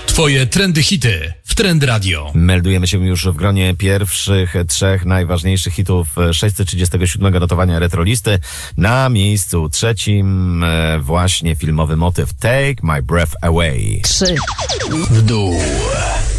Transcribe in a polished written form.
Twoje trendy hity w Trend Radio. Meldujemy się już w gronie pierwszych 3 najważniejszych hitów 637 notowania retrolisty. Na miejscu 3 właśnie filmowy motyw Take My Breath Away. 3 W dół.